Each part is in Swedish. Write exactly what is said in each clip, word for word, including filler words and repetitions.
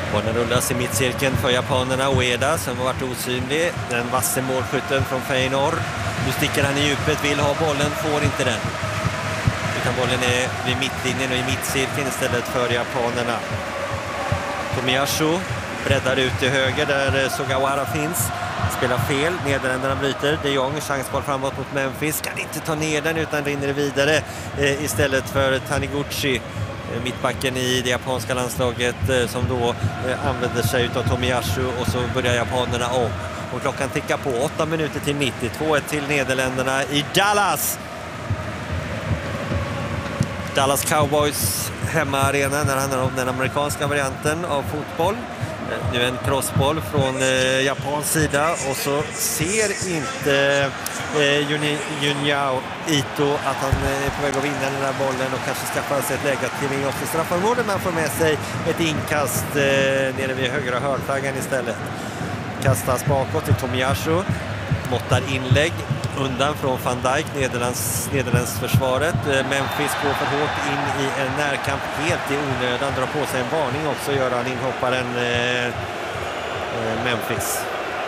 Bollen rullas i mittcirkeln för japanerna. Ueda som har varit osynlig. Den vasse målskytten från Feyenoord. Nu sticker han i djupet, vill ha bollen, får inte den. Utan bollen är vid mittlinjen och i mittcirkeln istället för japanerna. Tomiyasu breddar ut till höger där Sugawara finns. Spelar fel, Nederländerna bryter. De Jong, chansboll framåt mot Memphis. Kan inte ta ner den utan rinner vidare eh, istället för Taniguchi. Eh, mittbacken i det japanska landslaget eh, som då eh, använder sig av Tomiyasu och så börjar japanerna om. Och klockan tickar på, åtta minuter till nittio. två ett till Nederländerna i Dallas. Dallas Cowboys hemmaarena när det handlar om den amerikanska varianten av fotboll. Nu en crossboll från eh, Japans sida och så ser inte eh, Junyao Ito att han är på väg att vinna den här bollen och kanske skaffa sig ett läge till in off i straffområdet, men får med sig ett inkast eh, nere vid högra hörnflaggan istället. Kastas bakåt till Tomiyasu, måttar inlägg undan från Van Dijk, Nederlands, Nederlands försvaret. Memphis går för hårt in i en närkamp helt i onödan, drar på sig en varning också, gör han inhopparen eh, Memphis.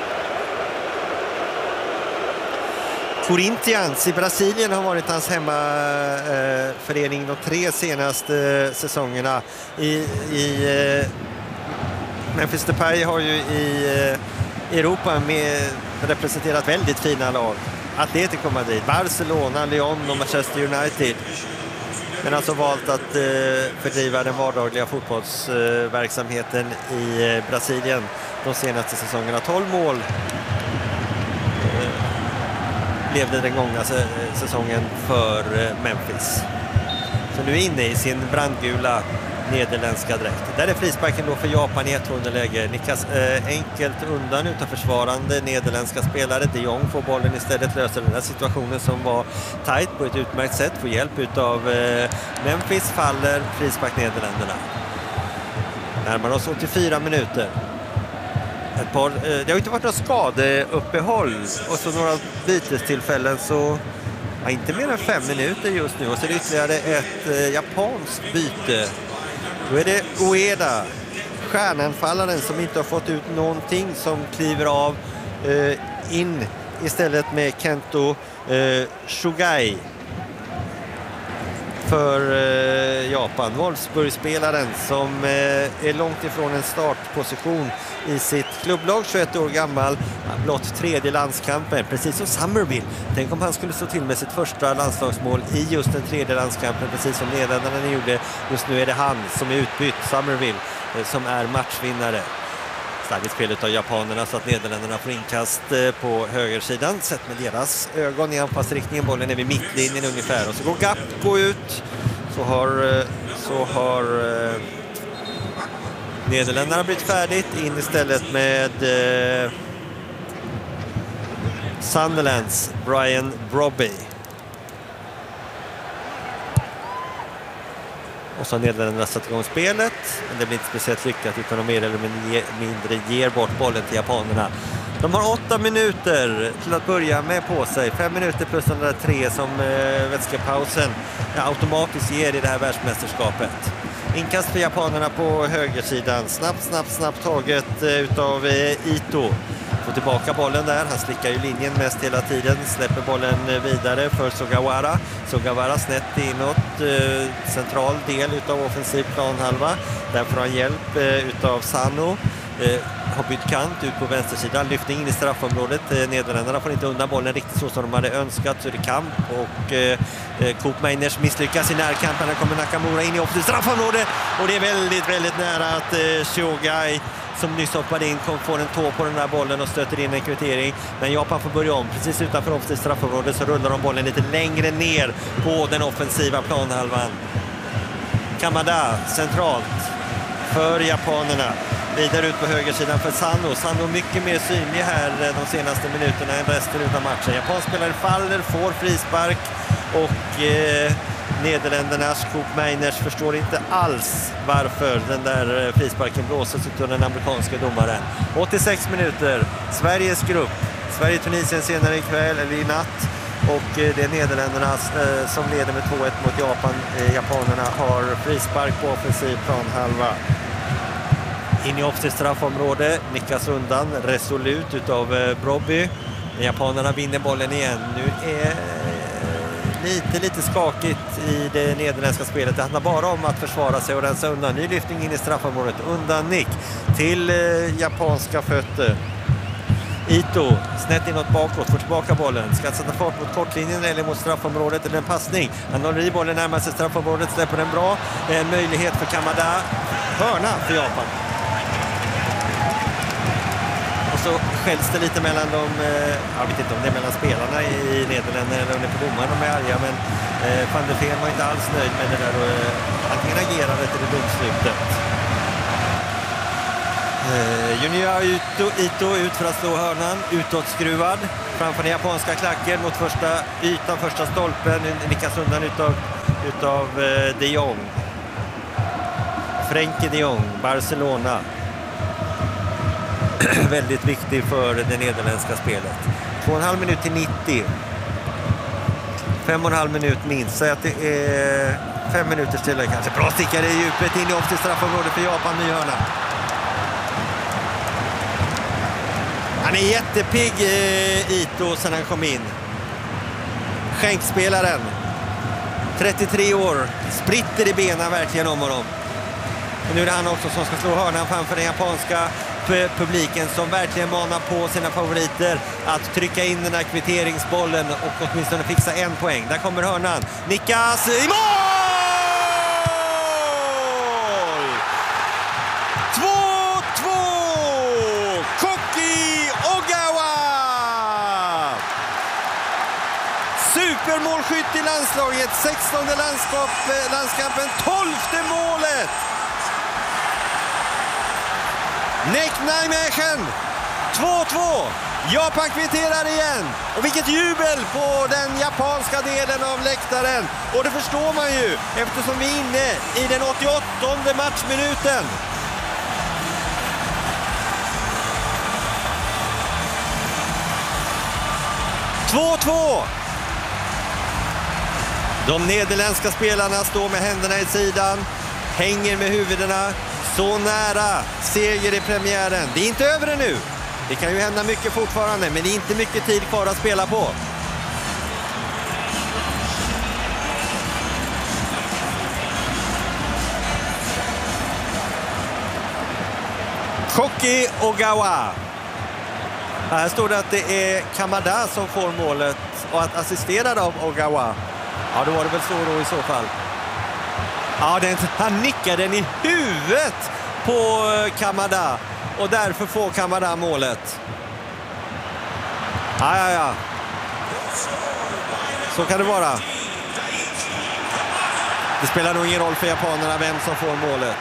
Corinthians i Brasilien har varit hans hemmaförening eh, de tre senaste eh, säsongerna. I, i eh, Memphis Depay har ju i eh, Europa med representerat väldigt fina lag. Atletico Madrid, Barcelona, Lyon och Manchester United. Men alltså valt att eh, fördriva den vardagliga fotbollsverksamheten eh, i eh, Brasilien de senaste säsongerna. tolv mål eh, blev det den gångna säsongen för eh, Memphis. Så nu är inne i sin brandgula nederländska dräkt. Där är frisparken då för Japan i ett underläge. Nickas eh, enkelt undan utan försvarande nederländska spelare. De Jong får bollen istället, löser den här situationen som var tajt på ett utmärkt sätt. Får hjälp utav eh, Memphis, faller frispark Nederländerna. Närmar oss åttiofyra minuter. Ett par, eh, det har inte varit några skadeuppehåll och så några bytestillfällen, så ja, inte mer än fem minuter just nu. Och så är det ytterligare ett eh, japanskt byte. Då är det Ueda, stjärnanfallaren som inte har fått ut någonting, som kliver av eh, in istället med Kento eh, Shogai för eh, Japan. Wolfsburg-spelaren som eh, är långt ifrån en startposition i sitt klubblag, tjugoett år gammal, blott tredje landskampen, precis som Summerville. Tänk om han skulle stå till med sitt första landslagsmål i just den tredje landskampen, precis som Nederländerna gjorde. Just nu är det han som är utbytt, Summerville, eh, som är matchvinnare. Starkt spel av japanerna så att Nederländerna får inkast på högersidan. Sett med deras ögon i anpassriktningen. Bollen är vid mittlinjen ungefär. Och så går Gapp gå ut. Så har, så har eh, Nederländerna blivit färdigt. In istället med eh, Sunderlands Brian Brobby. Och så har Nederländerna satt igång spelet. Men det blir inte speciellt lyckat utan de mer eller mindre ger bort bollen till japanerna. De har åtta minuter till att börja med på sig. Fem minuter plus de där tre som eh, vätskepausen ja, automatiskt ger i det här världsmästerskapet. Inkast för japanerna på högersidan. Snabbt, snabbt, snabbt taget eh, utav eh, Ito. Får tillbaka bollen där. Han slickar ju linjen mest hela tiden. Släpper bollen vidare för Sugawara. Sugawara snett inåt. Eh, central del utav offensiv planhalva. Där får han hjälp eh, utav Sano. Eh, har bytt kant ut på vänstersidan. Lyfter in i straffområdet. Eh, Nederländerna får inte undan bollen riktigt så som de hade önskat. Så är det kamp. Och eh, Koop Meiners misslyckas i närkampen. Där kommer Nakamura in i offensiv straffområdet. Och det är väldigt, väldigt nära att eh, Shogai som nyss hoppade in kom, får en tå på den där bollen och stöter in en kvittering. Men Japan får börja om. Precis utanför offensiv straffområdet så rullar de bollen lite längre ner på den offensiva planhalvan. Kamada centralt för japanerna. Vidare ut på högersidan för Sano. Sano mycket mer synlig här de senaste minuterna än resten av matchen. Japanspelare faller, får frispark och eh, Nederländernas Koop Meiners förstår inte alls varför den där frisparken blåses av den amerikanska domaren. åttiosex minuter, Sveriges grupp. Sverige-Tunisien senare ikväll eller i natt. Och det är Nederländerna eh, som leder med två ett mot Japan. Eh, japanerna har frispark på offensiv planhalva. In i offside straffområde, nickas undan resolut utav eh, Brobbey. Japanerna vinner bollen igen. Nu är lite, lite skakigt i det nederländska spelet. Det handlar bara om att försvara sig och rensa undan. Ny lyftning in i straffområdet. Undan nick till eh, japanska fötter. Ito, snett inåt bakåt, får tillbaka bollen. Ska sätta fart mot kortlinjen eller mot straffområdet eller en passning. Han håller i bollen närmast sig straffområdet, släpper den bra. En möjlighet för Kamada. Hörna för Japan. Och så skälls det lite mellan de, jag vet inte om det är mellan spelarna i Nederländerna eller om det är på domaren, de är arga, men eh, Van der Ven var inte alls nöjd med det där och eh, antingen agerade till det domslutet. Eh, Junior Ito, Ito ut för att slå hörnan, utåtskruvad framför den japanska klacken mot första ytan, första stolpen, nickas undan utav, utav eh, de Jong. Frenkie de Jong, Barcelona. Väldigt viktig för det nederländska spelet. Två och en halv minut till nittio. Fem och en halv minut minst. Så att det är fem minuter till kanske. Bra stickare i djupet in i offside straffområdet för Japan, ny hörna. Han är jättepigg, eh, Ito, sen han kom in. Skänkspelaren. trettiotre år. Spritter i benen verkligen om honom. Och nu är det han också som ska slå hörnan framför den japanska publiken som verkligen manar på sina favoriter att trycka in den här kvitteringsbollen och åtminstone fixa en poäng. Där kommer hörnan. Nickas i mål! två två! Koki Ogawa! Supermålskytt i landslaget. sextonde landskap, landskampen. tolfte målet! Nick Nijmegen, två två. Japan kvitterar igen. Och vilket jubel på den japanska delen av läktaren. Och det förstår man ju eftersom vi är inne i den åttioåttonde matchminuten. två två. De nederländska spelarna står med händerna i sidan, hänger med huvudena. Så nära seger i premiären. Det är inte över det nu. Det kan ju hända mycket fortfarande, men det är inte mycket tid kvar att spela på. Koki Ogawa. Här står det att det är Kamada som får målet och att assisterad av Ogawa. Ja, då var det väl så då i så fall. Ja, den, han nickar den i huvudet på Kamada och därför får Kamada målet. Ja, ja, ja. Så kan det vara. Det spelar nog ingen roll för japanerna vem som får målet.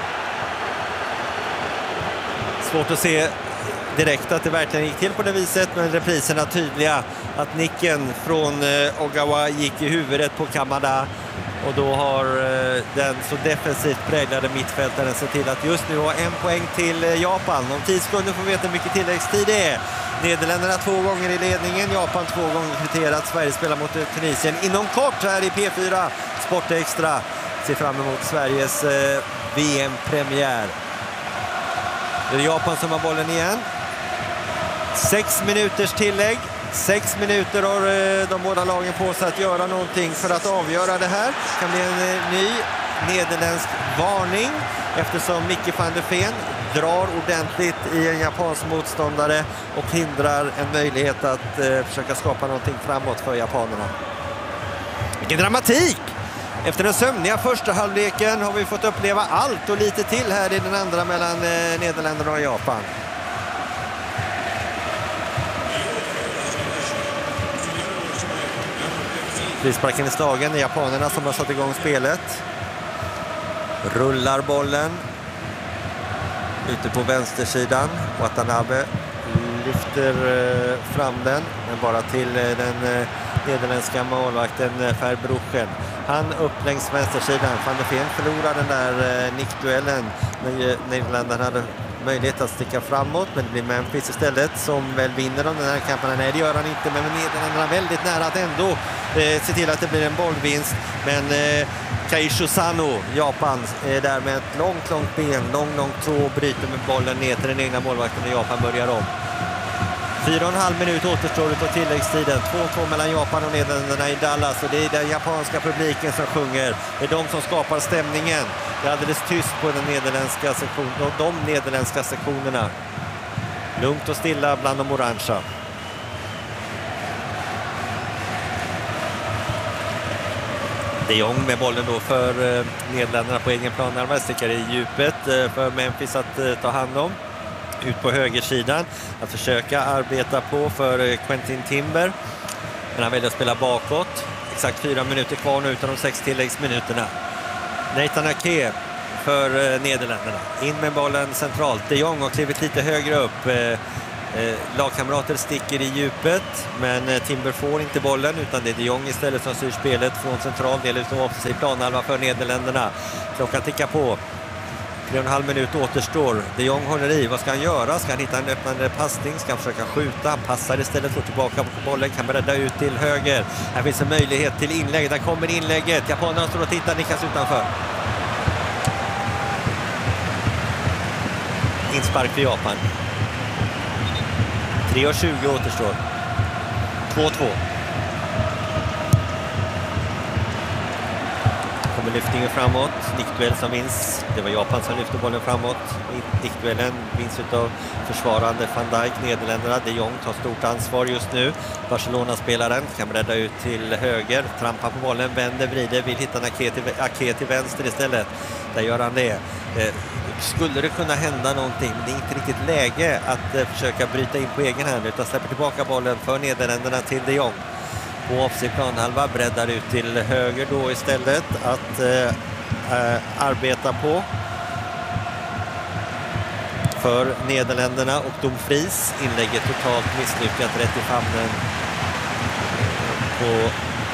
Svårt att se direkt att det verkligen gick till på det viset, men repriserna tydliga att nicken från Ogawa gick i huvudet på Kamada. Och då har den så defensivt präglade mittfältaren sett till att just nu har en poäng till Japan. Om tio sekunder får vi veta hur mycket tilläggstid det är. Nederländerna två gånger i ledningen, Japan två gånger kvitterat. Sverige spelar mot Tunisien inom kort här i P fyra Sport Extra. Ser fram emot Sveriges eh, V M-premiär. Det är Japan som har bollen igen. Sex minuters tillägg. Sex minuter har de båda lagen på sig att göra någonting för att avgöra det här. Det kan bli en ny nederländsk varning eftersom Mickey van der Ven drar ordentligt i en japansk motståndare och hindrar en möjlighet att eh, försöka skapa någonting framåt för japanerna. Vilken dramatik! Efter den sömniga första halvleken har vi fått uppleva allt och lite till här i den andra mellan eh, Nederländerna och Japan. Frisparken i slagen, det är japanerna som har satt igång spelet. Rullar bollen ute på vänstersidan. Watanabe lyfter fram den, men bara till den nederländska målvakten Verbruggen. Han upp längs vänstersidan. Van der Ven förlorar den där nickduellen när Nederländerna hade möjlighet att sticka framåt, men det blir Memphis istället som väl vinner om den här kampen. Nej, det gör han inte, men Nederländerna väldigt nära att ändå eh, se till att det blir en bollvinst. Men eh, Keisho Sano, Japan, är där med ett långt, långt ben, lång, långt tå, bryter med bollen ner till den egna målvakten och Japan börjar om. Fyra och en halv minut återstår utav tilläggstiden. två två mellan Japan och Nederländerna i Dallas. Och det är den japanska publiken som sjunger. Det är de som skapar stämningen. Det är alldeles tyst på den nederländska sektionen, de nederländska sektionerna. Lugnt och stilla bland de orangea. De Jong med bollen då för eh, Nederländerna på egen plan. När stickar i djupet eh, för Memphis att eh, ta hand om. Ut på högersidan. Att försöka arbeta på för eh, Quentin Timber. Men han väljer att spela bakåt. Exakt fyra minuter kvar nu utan de sex tilläggsminuterna. Nathan Ake för eh, Nederländerna. In med bollen centralt. De Jong har klivit lite högre upp. Eh, Eh, lagkamrater sticker i djupet, men eh, Timber får inte bollen utan det är De Jong istället som styr spelet från central del utav offensiv planhalva för Nederländerna. Klockan tickar på. Tre och en halv minut återstår. De Jong håller i. Vad ska han göra? Ska han hitta en öppnande passning? Ska han försöka skjuta? Han passar istället, får tillbaka på bollen, kan bredda ut till höger. Här finns en möjlighet till inlägg. Där kommer inlägget. Japanerna står och tittar, nickas utanför. Inspark för Japan. tre och tjugo återstår. två två. Kommer lyftningen framåt. Nickduell som vinns. Det var Japan som lyfte bollen framåt. Nickduellen vinns av försvarande Van Dijk, Nederländerna. De Jong tar stort ansvar just nu. Barcelona-spelaren kan bredda ut till höger. Trampar på bollen, vänder, vrider. Vill hitta en Ake till, Ake till vänster istället. Där gör han det. Eh, skulle det kunna hända någonting, men det är inte riktigt läge att eh, försöka bryta in på egen hand utan släpper tillbaka bollen för Nederländerna till De Jong. På offensiv planhalva breddar ut till höger då istället att eh, eh, arbeta på för Nederländerna och Dumfries. Inlägget totalt misslyckat, rätt i famnen på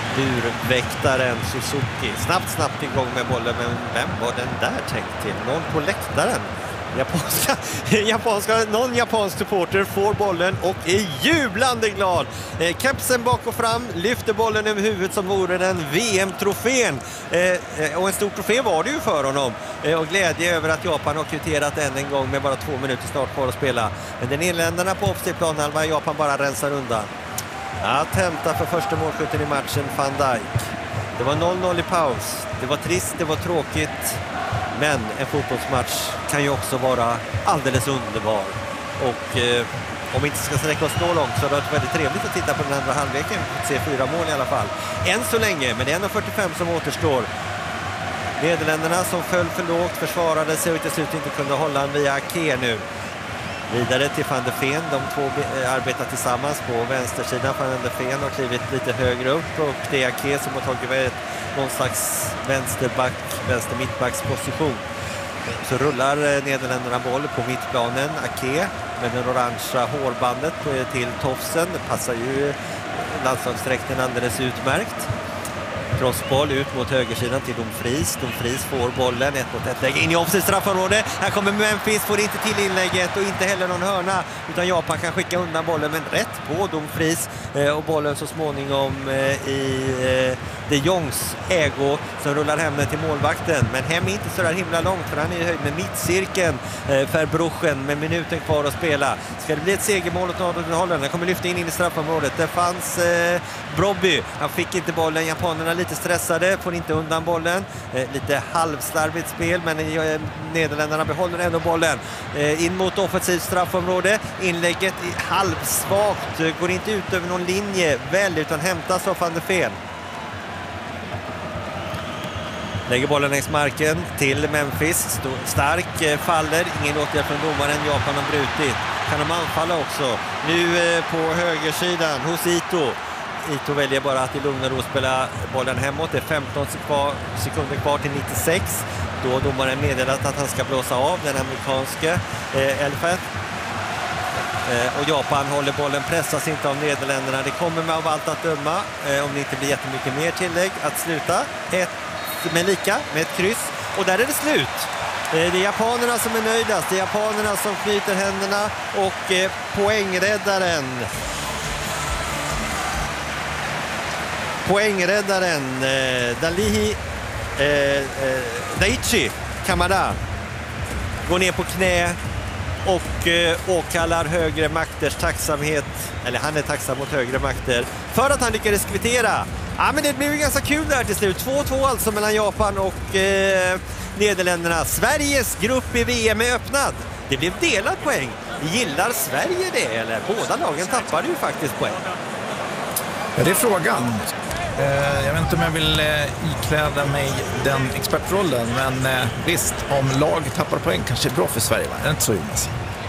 urväktaren Suzuki. Snabbt, snabbt igång med bollen, men vem var den där tänkt till? Någon på läktaren. Japanska, japanska, någon japansk supporter får bollen och är jublande glad. Eh, Kepsen bak och fram, lyfter bollen över huvudet som vore den V M-trofén. Eh, och en stor trofé var det ju för honom. Eh, och glädje över att Japan har kvitterat än en gång med bara två minuter snart kvar att spela. Men den Nederländerna på offensiv planhalva, Japan bara rensar undan. Att hämta för första målskytten i matchen, Van Dijk. Det var noll noll i paus. Det var trist, det var tråkigt. Men en fotbollsmatch kan ju också vara alldeles underbar. Och eh, om vi inte ska sträcka oss så långt så har det varit väldigt trevligt att titta på den andra halvleken. Se fyra mål i alla fall. Än så länge, men det är en fyrtiofem som återstår. Nederländerna som föll för lågt, försvarade sig och till slut inte kunde hålla en via Ake nu. Vidare till Van de Ven. De två arbetar tillsammans på vänstersidan. Van de Ven har klivit lite högre upp och det är Ake som har tagit någon slags vänsterback, vänster mittbacksposition. Så rullar Nederländerna boll på mittplanen. Ake med den orangea hårbandet till tofsen. Det passar ju landslagsdräkten alldeles utmärkt. Crossboll ut mot högersidan till Dumfries. Dumfries får bollen, ett mot ett läge in i offensivt straffområde. Här kommer Memphis, får inte till inlägget och inte heller någon hörna. Utan Japan kan skicka undan bollen, men rätt på Dumfries. Eh, och bollen så småningom eh, i eh, De Jongs ägo som rullar hem den till målvakten. Men hem är inte så där himla långt för han är i höjd med mittcirkeln eh, för Bruchen med minuten kvar att spela. Ska det bli ett segermål åt Nordholland? Han kommer lyfta in, in i straffområdet. Det fanns eh, Brobby. Han fick inte bollen. Japanerna lite stressade, får inte undan bollen. Eh, lite halvslarvigt spel, men eh, Nederländerna behåller ändå bollen. Eh, in mot offensivt straffområde. Inlägget är halvsvagt. Går inte ut över någon linje väl, utan hämtas av Van de Ven. Lägger bollen längs marken till Memphis. Stark eh, faller. Ingen åtgärd från domaren. Japan har brutit. Kan de anfalla också. Nu eh, på högersidan hos Ito. Ito väljer bara att i lugn och ro spela bollen hemåt. Det är femton sekunder kvar till nittiosex. Då har domaren meddelat att han ska blåsa av den amerikanska eh, Elfet. Eh, och Japan håller bollen, pressas inte av Nederländerna. Det kommer med av allt att döma, eh, om det inte blir jättemycket mer tillägg, att sluta ett med lika, med ett kryss. Och där är det slut. Eh, det är japanerna som är nöjdast. Det är japanerna som knyter händerna och eh, poängräddaren poängräddaren eh, Dalihi eh, eh, Daichi Kamada går ner på knä och eh, åkallar högre makters tacksamhet, eller han är tacksam mot högre makter för att han lyckades kvittera. Ja, men det blev ju ganska kul där till slut. två två alltså mellan Japan och eh, Nederländerna. Sveriges grupp i V M är öppnad. Det blev delad poäng. Gillar Sverige det, eller? Båda lagen tappade ju faktiskt poäng. Ja, det är frågan. Eh, jag vet inte om jag vill eh, ikläda mig den expertrollen, men eh, visst, om lag tappar poäng kanske är bra för Sverige, va? Är det inte så, Jonas?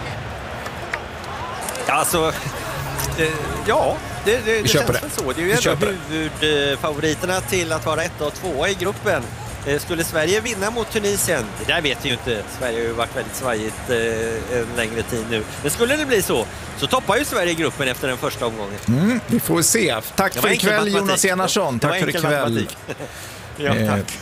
Alltså, eh, ja, det, det, det känns det. väl så. Det är ju ändå huvudfavoriterna till att vara ett och två i gruppen. Eh, skulle Sverige vinna mot Tunisien? Det där vet vi ju inte. Sverige har ju varit väldigt svajigt eh, en längre tid nu. Men skulle det bli så, så toppar ju Sverige gruppen efter den första omgången. Mm, vi får se. Tack för ikväll, Jonas Enarsson. Tack för ikväll. Ja, tack.